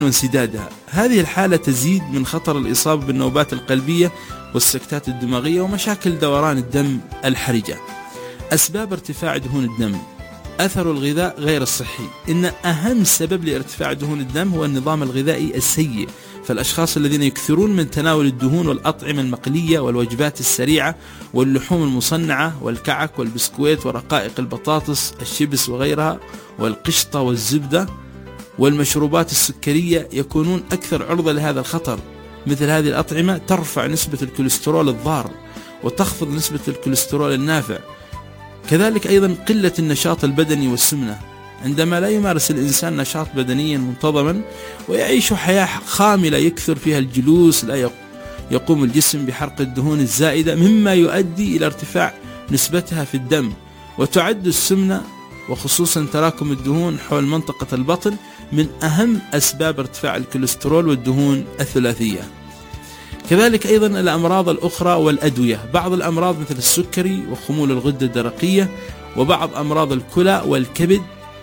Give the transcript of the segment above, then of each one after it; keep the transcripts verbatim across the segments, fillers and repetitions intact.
وانسدادها. هذه الحالة تزيد من خطر الإصابة بالنوبات القلبية والسكتات الدماغية ومشاكل دوران الدم الحرجة. أسباب ارتفاع دهون الدم: أثر الغذاء غير الصحي. إن أهم سبب لارتفاع دهون الدم هو النظام الغذائي السيء، فالأشخاص الذين يكثرون من تناول الدهون والأطعمة المقلية والوجبات السريعة واللحوم المصنعة والكعك والبسكويت ورقائق البطاطس الشيبس وغيرها والقشطة والزبدة والمشروبات السكرية يكونون أكثر عرضة لهذا الخطر. مثل هذه الأطعمة ترفع نسبة الكوليسترول الضار وتخفض نسبة الكوليسترول النافع. كذلك أيضا قلة النشاط البدني والسمنة. عندما لا يمارس الإنسان نشاط بدنيا منتظما ويعيش حياة خاملة يكثر فيها الجلوس، لا يقوم الجسم بحرق الدهون الزائدة مما يؤدي إلى ارتفاع نسبتها في الدم. وتعد السمنة وخصوصا تراكم الدهون حول منطقة البطن من أهم أسباب ارتفاع الكوليسترول والدهون الثلاثية. كذلك أيضا الأمراض الأخرى والأدوية. بعض الأمراض مثل السكري وخمول الغدة الدرقية وبعض أمراض الكلى والكبد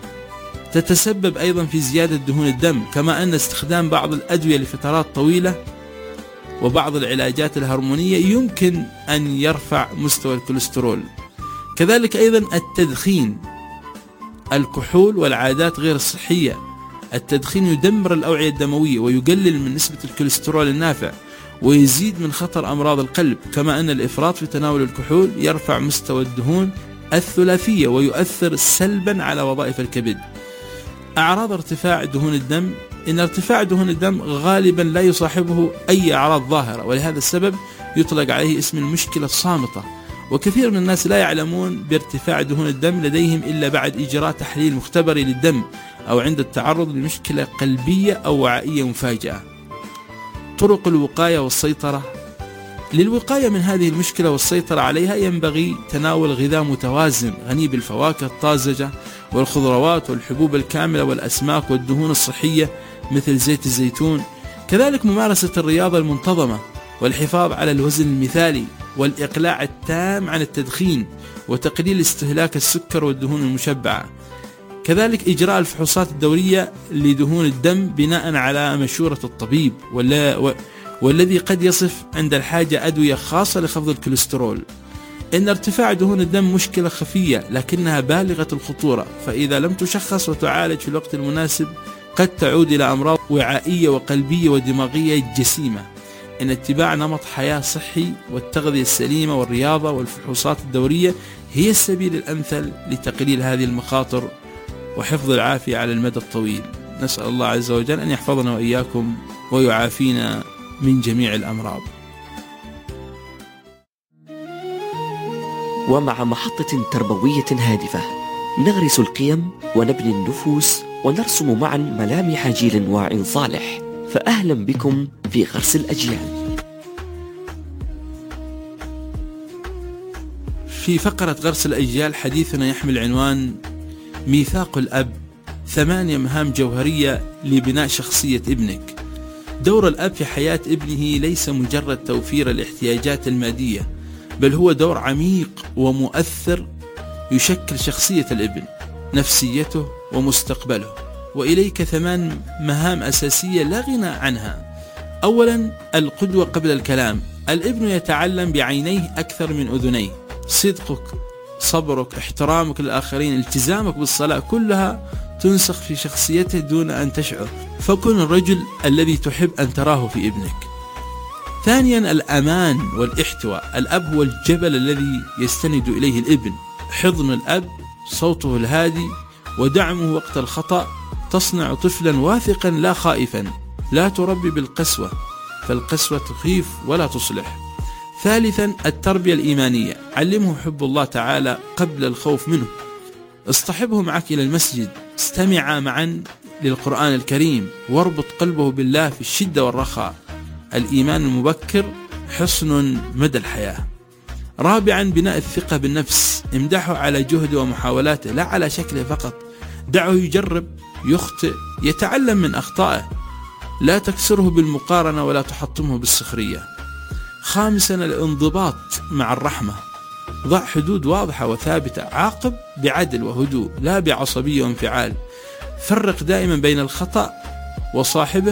تتسبب أيضا في زيادة دهون الدم، كما أن استخدام بعض الأدوية لفترات طويلة وبعض العلاجات الهرمونية يمكن أن يرفع مستوى الكوليسترول. كذلك أيضا التدخين، الكحول والعادات غير الصحية. التدخين يدمر الأوعية الدموية ويقلل من نسبة الكوليسترول النافع ويزيد من خطر أمراض القلب، كما أن الإفراط في تناول الكحول يرفع مستوى الدهون الثلاثية ويؤثر سلبا على وظائف الكبد. أعراض ارتفاع دهون الدم: إن ارتفاع دهون الدم غالبا لا يصاحبه أي أعراض ظاهرة، ولهذا السبب يطلق عليه اسم المشكلة الصامتة. وكثير من الناس لا يعلمون بارتفاع دهون الدم لديهم إلا بعد إجراء تحليل مختبري للدم أو عند التعرض لمشكلة قلبية أو وعائية مفاجئة. طرق الوقاية والسيطرة: للوقاية من هذه المشكلة والسيطرة عليها ينبغي تناول غذاء متوازن غني بالفواكه الطازجة والخضروات والحبوب الكاملة والأسماك والدهون الصحية مثل زيت الزيتون. كذلك ممارسة الرياضة المنتظمة والحفاظ على الوزن المثالي والإقلاع التام عن التدخين وتقليل استهلاك السكر والدهون المشبعة. كذلك إجراء الفحوصات الدورية لدهون الدم بناء على مشورة الطبيب والذي قد يصف عند الحاجة أدوية خاصة لخفض الكوليسترول. إن ارتفاع دهون الدم مشكلة خفية لكنها بالغة الخطورة، فإذا لم تشخص وتعالج في الوقت المناسب قد تعود إلى أمراض وعائية وقلبية ودماغية جسيمة. إن اتباع نمط حياة صحي والتغذية السليمة والرياضة والفحوصات الدورية هي السبيل الأمثل لتقليل هذه المخاطر وحفظ العافية على المدى الطويل. نسأل الله عز وجل أن يحفظنا وإياكم ويعافينا من جميع الأمراض. ومع محطة تربوية هادفة نغرس القيم ونبني النفوس ونرسم معا ملامح جيل واع صالح. فأهلا بكم في غرس الأجيال. في فقرة غرس الأجيال حديثنا يحمل عنوان ميثاق الأب، ثمانية مهام جوهرية لبناء شخصية ابنك. دور الأب في حياة ابنه ليس مجرد توفير الاحتياجات المادية، بل هو دور عميق ومؤثر يشكل شخصية الابن، نفسيته ومستقبله. وإليك ثمان مهام أساسية لا غنى عنها. أولا، القدوة قبل الكلام. الابن يتعلم بعينيه أكثر من أذنيه. صدقك، صبرك، احترامك للآخرين، التزامك بالصلاة، كلها تنسخ في شخصيته دون أن تشعر. فكن الرجل الذي تحب أن تراه في ابنك. ثانيا، الأمان والاحتواء. الأب هو الجبل الذي يستند إليه الابن. حضن الأب، صوته الهادي ودعمه وقت الخطأ تصنع طفلا واثقا لا خائفا. لا تربي بالقسوة، فالقسوة تخيف ولا تصلح. ثالثا، التربية الإيمانية. علمه حب الله تعالى قبل الخوف منه. اصطحبه معك إلى المسجد، استمع معا للقرآن الكريم، واربط قلبه بالله في الشدة والرخاء. الإيمان المبكر حصن مدى الحياة. رابعا، بناء الثقة بالنفس. امدحه على جهده ومحاولاته لا على شكله فقط. دعه يجرب، يخطئ، يتعلم من أخطائه. لا تكسره بالمقارنة ولا تحطمه بالسخرية. خامسا، الانضباط مع الرحمة. ضع حدود واضحة وثابتة. عاقب بعدل وهدوء لا بعصبية وانفعال. فرق دائما بين الخطأ وصاحبه